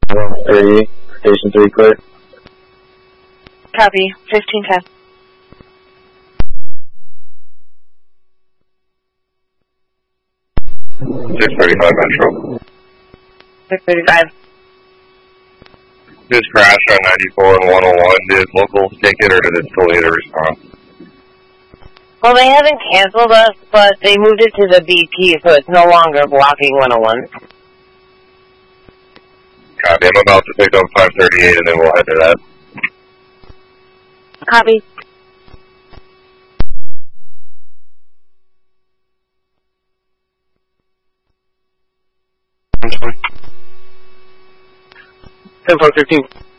3, Station 3 clear. Copy, 1510. 635 Metro. 635. Just crashed on 94 and 101. Did locals take it or did it still need a response? Well, they haven't canceled us, but they moved it to the BP, so it's no longer blocking 101. Copy. I'm about to pick up 538 and then we'll head to that. Copy. Ten 13.